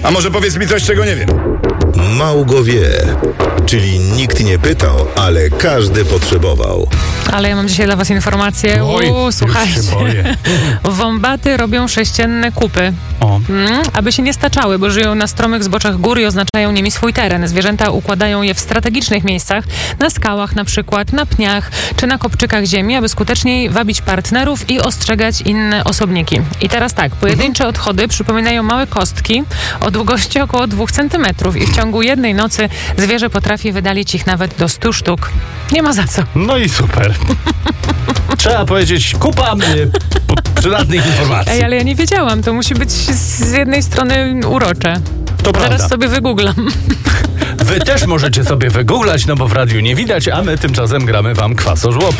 A może powiedz mi coś, czego nie wiem? Małgo wie, czyli nikt nie pytał, ale każdy potrzebował. Ale ja mam dzisiaj dla was informację. Słuchajcie. Już się boję. Wombaty robią sześcienne kupy. Aby się nie staczały, bo żyją na stromych zboczach gór i oznaczają nimi swój teren. Zwierzęta układają je w strategicznych miejscach, na skałach na przykład, na pniach czy na kopczykach ziemi, aby skuteczniej wabić partnerów i ostrzegać inne osobniki. I teraz tak, pojedyncze odchody przypominają małe kostki o długości około 2 cm i w ciągu jednej nocy zwierzę potrafi wydalić ich nawet do 100 sztuk. Nie ma za co. No i super. Trzeba powiedzieć, kupa przydatnych informacji. Ej, ale ja nie wiedziałam. To musi być z jednej strony urocze. To prawda. Teraz sobie wygooglam. Wy też możecie sobie wygooglać, no bo w radiu nie widać, a my tymczasem gramy wam kwas o żłobku.